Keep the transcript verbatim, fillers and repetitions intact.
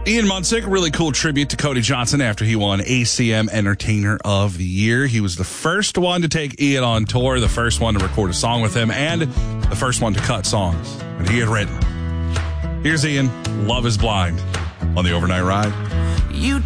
Ian Munsick, really cool tribute to Cody Johnson after he won A C M Entertainer of the Year. He was the first one to take Ian on tour, the first one to record a song with him, and the first one to cut songs that he had written. Here's Ian, Love is Blind, on the Overnight Ride. You